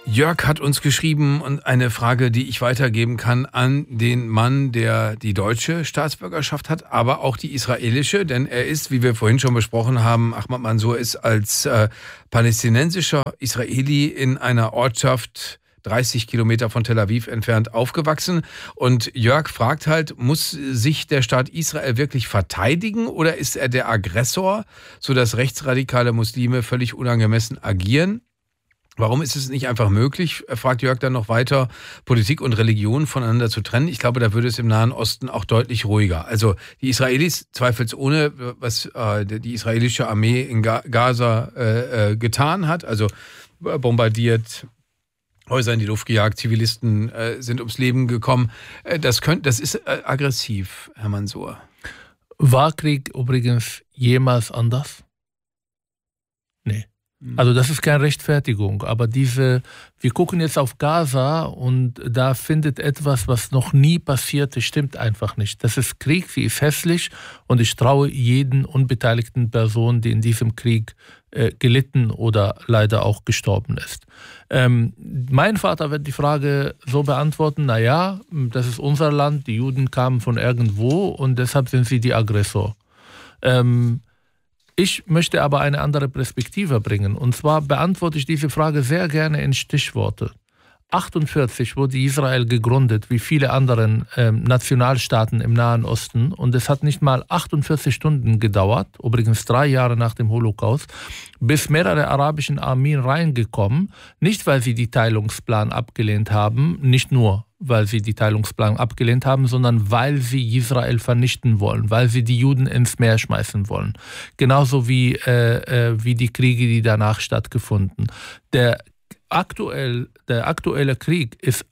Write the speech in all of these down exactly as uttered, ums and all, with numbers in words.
Jörg hat uns geschrieben und eine Frage, die ich weitergeben kann an den Mann, der die deutsche Staatsbürgerschaft hat, aber auch die israelische, denn er ist, wie wir vorhin schon besprochen haben, Ahmad Mansour ist als äh, palästinensischer Israeli in einer Ortschaft dreißig Kilometer von Tel Aviv entfernt aufgewachsen. Und Jörg fragt halt, muss sich der Staat Israel wirklich verteidigen oder ist er der Aggressor, sodass rechtsradikale Muslime völlig unangemessen agieren? Warum ist es nicht einfach möglich, fragt Jörg dann noch weiter, Politik und Religion voneinander zu trennen? Ich glaube, da würde es im Nahen Osten auch deutlich ruhiger. Also die Israelis, zweifelsohne, was äh, die israelische Armee in Gaza äh, äh, getan hat, also bombardiert, Häuser in die Luft gejagt, Zivilisten äh, sind ums Leben gekommen. Äh, das, könnt, das ist äh, aggressiv, Herr Mansour. War Krieg übrigens jemals anders? Nee. Also das ist keine Rechtfertigung, aber diese, wir gucken jetzt auf Gaza und da findet etwas, was noch nie passierte, stimmt einfach nicht. Das ist Krieg, sie ist hässlich und ich traue jeden unbeteiligten Person, die in diesem Krieg äh, gelitten oder leider auch gestorben ist. Ähm, mein Vater wird die Frage so beantworten, naja, das ist unser Land, die Juden kamen von irgendwo und deshalb sind sie die Aggressor. Ähm, Ich möchte aber eine andere Perspektive bringen. Und zwar beantworte ich diese Frage sehr gerne in Stichworte. achtundvierzig wurde Israel gegründet, wie viele andere äh, Nationalstaaten im Nahen Osten. Und es hat nicht mal achtundvierzig Stunden gedauert, übrigens drei Jahre nach dem Holocaust, bis mehrere arabischen Armeen reingekommen. Nicht, weil sie die Teilungsplan abgelehnt haben, nicht nur, weil sie die Teilungsplan abgelehnt haben, sondern weil sie Israel vernichten wollen, weil sie die Juden ins Meer schmeißen wollen. Genauso wie, äh, äh, wie die Kriege, die danach stattgefunden. Der, aktuell, der aktuelle Krieg ist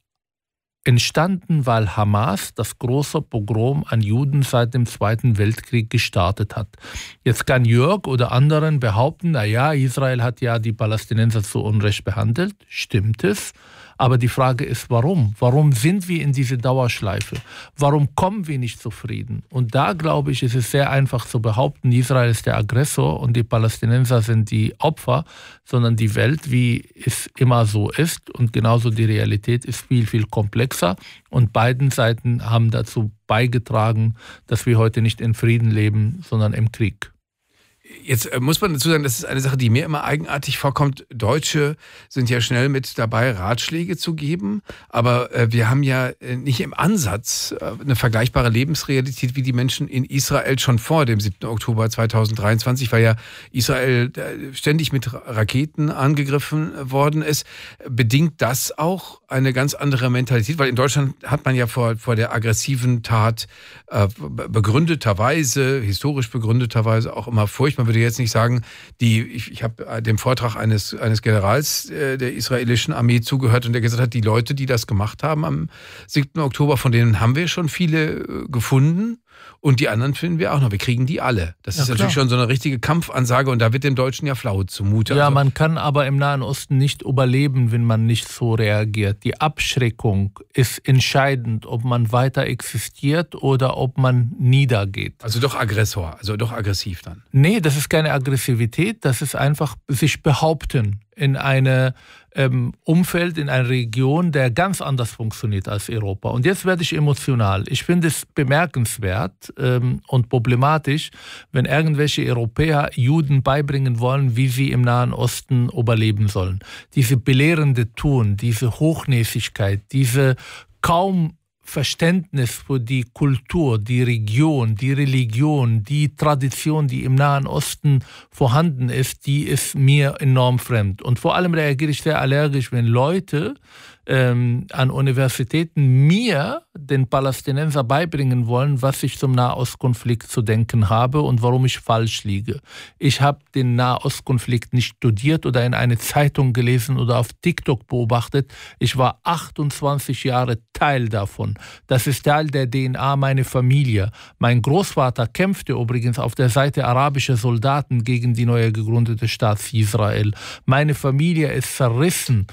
entstanden, weil Hamas das große Pogrom an Juden seit dem Zweiten Weltkrieg gestartet hat. Jetzt kann Jörg oder anderen behaupten, naja, Israel hat ja die Palästinenser zu Unrecht behandelt. Stimmt es? Aber die Frage ist, warum? Warum sind wir in diese Dauerschleife? Warum kommen wir nicht zufrieden? Und da, glaube ich, ist es sehr einfach zu behaupten, Israel ist der Aggressor und die Palästinenser sind die Opfer, sondern die Welt, wie es immer so ist und genauso die Realität ist viel, viel komplexer. Und beiden Seiten haben dazu beigetragen, dass wir heute nicht in Frieden leben, sondern im Krieg. Jetzt muss man dazu sagen, das ist eine Sache, die mir immer eigenartig vorkommt. Deutsche sind ja schnell mit dabei, Ratschläge zu geben, aber äh, wir haben ja nicht im Ansatz äh, eine vergleichbare Lebensrealität wie die Menschen in Israel schon vor dem siebten Oktober zweitausenddreiundzwanzig, weil ja Israel äh, ständig mit Raketen angegriffen worden ist. Bedingt das auch eine ganz andere Mentalität? Weil in Deutschland hat man ja vor, vor der aggressiven Tat äh, begründeterweise, historisch begründeterweise auch immer Furcht. Man würde jetzt nicht sagen, die, ich, ich habe dem Vortrag eines, eines Generals äh, der israelischen Armee zugehört und der gesagt hat, die Leute, die das gemacht haben am siebten Oktober, von denen haben wir schon viele äh, gefunden und die anderen finden wir auch noch. Wir kriegen die alle. Das ja, ist natürlich klar. Schon so eine richtige Kampfansage und da wird dem Deutschen ja flau zumute. Ja, also, man kann aber im Nahen Osten nicht überleben, wenn man nicht so reagiert. Die Abschreckung ist entscheidend, ob man weiter existiert oder ob man niedergeht. Also doch Aggressor, also doch aggressiv dann. Nee, das ist keine Aggressivität, das ist einfach sich behaupten in einem ähm, Umfeld, in einer Region, der ganz anders funktioniert als Europa. Und jetzt werde ich emotional. Ich finde es bemerkenswert ähm, und problematisch, wenn irgendwelche Europäer Juden beibringen wollen, wie sie im Nahen Osten überleben sollen. Diese belehrende Tun, diese Hochnäsigkeit, diese kaum Verständnis für die Kultur, die Region, die Religion, die Tradition, die im Nahen Osten vorhanden ist, die ist mir enorm fremd. Und vor allem reagiere ich sehr allergisch, wenn Leute ähm, an Universitäten mir, den Palästinenser, beibringen wollen, was ich zum Nahostkonflikt zu denken habe und warum ich falsch liege. Ich habe den Nahostkonflikt nicht studiert oder in eine Zeitung gelesen oder auf TikTok beobachtet. Ich war achtundzwanzig Jahre Teil davon. Das ist Teil der D N A meiner Familie. Mein Großvater kämpfte übrigens auf der Seite arabischer Soldaten gegen die neu gegründete Staat Israel. Meine Familie ist zerrissen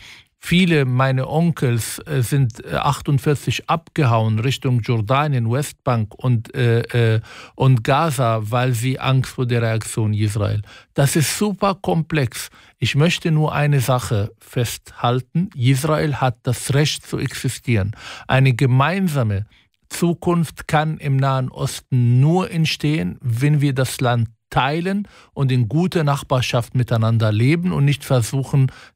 Viele meiner Onkels äh, sind äh, achtundvierzig abgehauen Richtung Jordanien, Westbank und, äh, äh, und Gaza, weil sie Angst vor der Reaktion Israel. Das ist super komplex. Ich möchte nur eine Sache festhalten. Israel hat das Recht zu existieren. Eine gemeinsame Zukunft kann im Nahen Osten nur entstehen, wenn wir das Land teilen und in guter Nachbarschaft miteinander leben und nicht versuchen,